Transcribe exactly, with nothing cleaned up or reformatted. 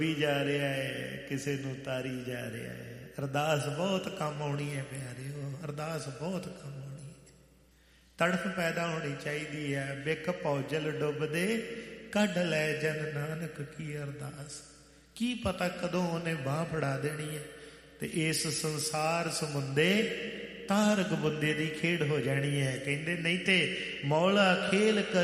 ਵੀ ਜਾ ਰਿਹਾ ਹੈ, ਕਿਸੇ ਨੂੰ ਤਾਰੀ ਜਾ ਰਿਹਾ ਹੈ। ਅਰਦਾਸ ਬਹੁਤ ਕੰਮ ਆਉਣੀ ਹੈ ਪਿਆਰਿਓ, ਅਰਦਾਸ ਬਹੁਤ ਕੰਮ ਆਉਣੀ ਹੈ। ਤੜਫ ਪੈਦਾ ਹੋਣੀ ਚਾਹੀਦੀ ਹੈ। ਬਿਖ ਭੌਜਲ ਡੁੱਬਦੇ ਕੱਢ ਲੈ ਜਨ ਨਾਨਕ ਕੀ ਅਰਦਾਸ। ਕੀ ਪਤਾ ਕਦੋਂ ਉਹਨੇ ਬਾਂਹ ਫੜਾ ਦੇਣੀ ਹੈ ਤੇ ਇਸ ਸੰਸਾਰ ਸਮੁੰਦੇ ਤਾਰਕ ਬੰਦੇ ਦੀ ਖੇਡ ਹੋ ਜਾਣੀ ਹੈ। ਕਹਿੰਦੇ ਨਹੀਂ ਤੇ ਮੌਲਾ ਖੇਲ ਕਰ